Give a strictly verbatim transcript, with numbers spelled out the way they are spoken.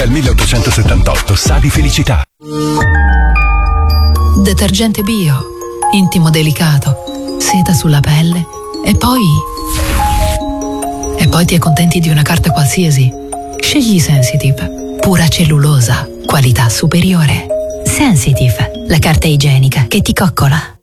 dal milleottocentosettantotto sa di felicità. Detergente bio, intimo delicato, seta sulla pelle e poi... E poi ti accontenti di una carta qualsiasi. Scegli Sensitive, pura cellulosa, qualità superiore. Sensitive, la carta igienica che ti coccola.